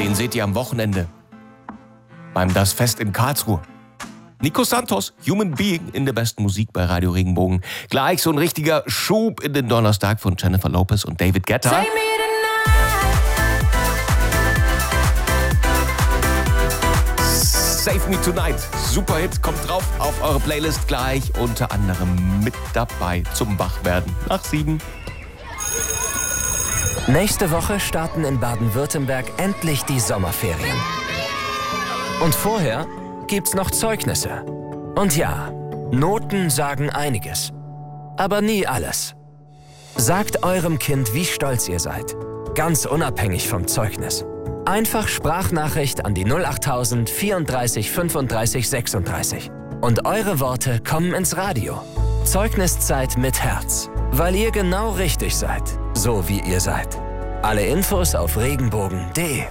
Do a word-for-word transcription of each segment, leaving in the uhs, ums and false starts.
Den seht ihr am Wochenende beim Das Fest in Karlsruhe. Nico Santos, Human Being in der besten Musik bei Radio Regenbogen. Gleich so ein richtiger Schub in den Donnerstag von Jennifer Lopez und David Guetta. Save Me Tonight, super Hit, kommt drauf auf eure Playlist gleich, unter anderem mit dabei zum Wachwerden nach sieben. Nächste Woche starten in Baden-Württemberg endlich die Sommerferien. Und vorher gibt's noch Zeugnisse. Und ja, Noten sagen einiges, aber nie alles. Sagt eurem Kind, wie stolz ihr seid, ganz unabhängig vom Zeugnis. Einfach Sprachnachricht an die null achttausend vierunddreißig fünfunddreißig sechsunddreißig. Und eure Worte kommen ins Radio. Zeugniszeit mit Herz, weil ihr genau richtig seid, so wie ihr seid. Alle Infos auf regenbogen punkt de.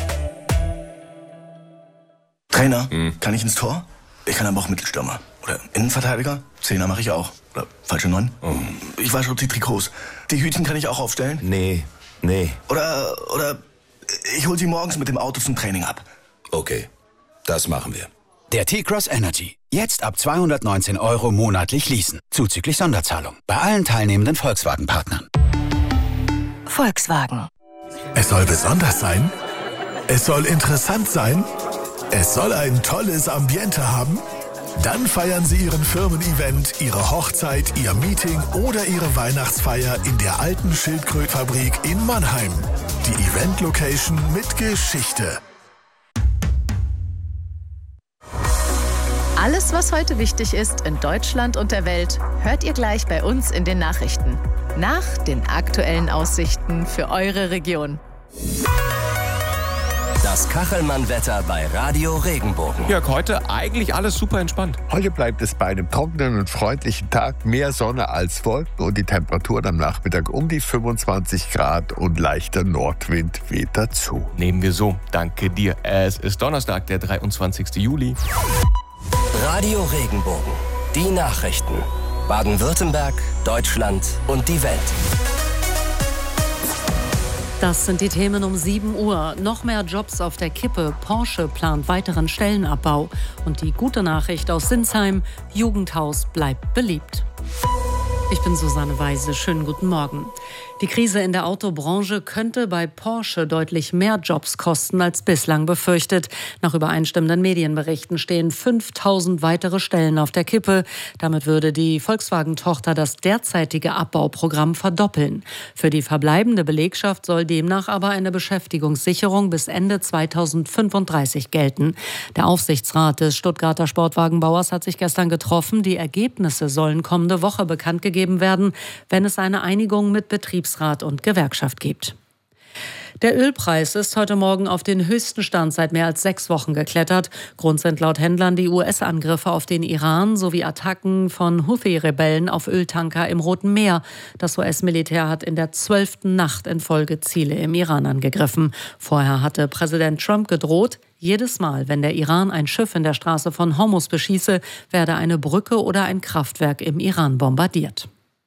Trainer, hm. kann ich ins Tor? Ich kann aber auch Mittelstürmer. Oder Innenverteidiger? Zehner mache ich auch. Oder falsche Neun? Oh. Ich wasche die Trikots. Die Hütchen kann ich auch aufstellen? Nee, nee. Oder, oder ich hol sie morgens mit dem Auto zum Training ab. Okay, das machen wir. Der T-Cross Energy. Jetzt ab zweihundertneunzehn Euro monatlich leasen. Zuzüglich Sonderzahlung. Bei allen teilnehmenden Volkswagen-Partnern. Volkswagen. Es soll besonders sein. Es soll interessant sein. Es soll ein tolles Ambiente haben. Dann feiern Sie Ihren Firmen-Event, Ihre Hochzeit, Ihr Meeting oder Ihre Weihnachtsfeier in der alten Schildkrötfabrik in Mannheim. Die Event-Location mit Geschichte. Alles, was heute wichtig ist in Deutschland und der Welt, hört ihr gleich bei uns in den Nachrichten. Nach den aktuellen Aussichten für eure Region. Das Kachelmann-Wetter bei Radio Regenbogen. Jörg, heute eigentlich alles super entspannt. Heute bleibt es bei einem trockenen und freundlichen Tag. Mehr Sonne als Wolken und die Temperaturen am Nachmittag um die fünfundzwanzig Grad und leichter Nordwind weht dazu. Nehmen wir so. Danke dir. Es ist Donnerstag, der dreiundzwanzigsten Juli. Radio Regenbogen. Die Nachrichten. Baden-Württemberg, Deutschland und die Welt. Das sind die Themen um sieben Uhr. Noch mehr Jobs auf der Kippe. Porsche plant weiteren Stellenabbau. Und die gute Nachricht aus Sinsheim: Jugendhaus bleibt beliebt. Ich bin Susanne Weise. Schönen guten Morgen. Die Krise in der Autobranche könnte bei Porsche deutlich mehr Jobs kosten als bislang befürchtet. Nach übereinstimmenden Medienberichten stehen fünftausend weitere Stellen auf der Kippe. Damit würde die Volkswagen-Tochter das derzeitige Abbauprogramm verdoppeln. Für die verbleibende Belegschaft soll demnach aber eine Beschäftigungssicherung bis Ende zweitausendfünfunddreißig gelten. Der Aufsichtsrat des Stuttgarter Sportwagenbauers hat sich gestern getroffen. Die Ergebnisse sollen kommende Woche bekannt gegeben werden, wenn es eine Einigung mit Betriebsrat und Gewerkschaft gibt. Der Ölpreis ist heute Morgen auf den höchsten Stand seit mehr als sechs Wochen geklettert. Grund sind laut Händlern die U S-Angriffe auf den Iran sowie Attacken von Houthi-Rebellen auf Öltanker im Roten Meer. Das U S-Militär hat in der zwölften Nacht in Folge Ziele im Iran angegriffen. Vorher hatte Präsident Trump gedroht, jedes Mal, wenn der Iran ein Schiff in der Straße von Hormuz beschieße, werde eine Brücke oder ein Kraftwerk im Iran bombardiert.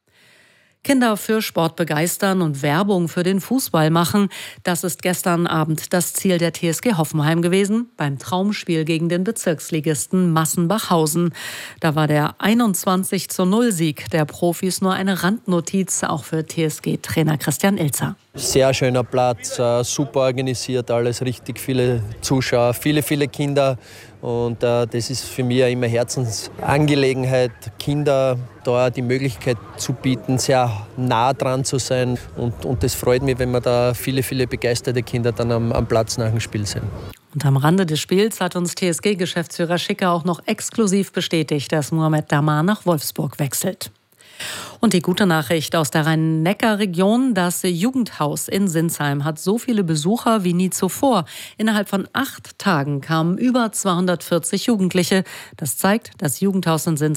Kinder für Sport begeistern und Werbung für den Fußball machen. Das ist gestern Abend das Ziel der T S G Hoffenheim gewesen, beim Traumspiel gegen den Bezirksligisten Massenbachhausen. Da war der einundzwanzig zu null Sieg der Profis nur eine Randnotiz, auch für T S G-Trainer Christian Ilzer. Sehr schöner Platz, super organisiert, alles richtig viele Zuschauer, viele, viele Kinder. Und äh, das ist für mich immer Herzensangelegenheit, Kinder da die Möglichkeit zu bieten, sehr nah dran zu sein. Und, und das freut mich, wenn wir da viele, viele begeisterte Kinder dann am, am Platz nach dem Spiel sehen. Und am Rande des Spiels hat uns T S G-Geschäftsführer Schicker auch noch exklusiv bestätigt, dass Mohamed Damar nach Wolfsburg wechselt. Und die gute Nachricht aus der Rhein-Neckar-Region: Das Jugendhaus in Sinsheim hat so viele Besucher wie nie zuvor. Innerhalb von acht Tagen kamen über zweihundertvierzig Jugendliche. Das zeigt, das Jugendhaus in Sinsheim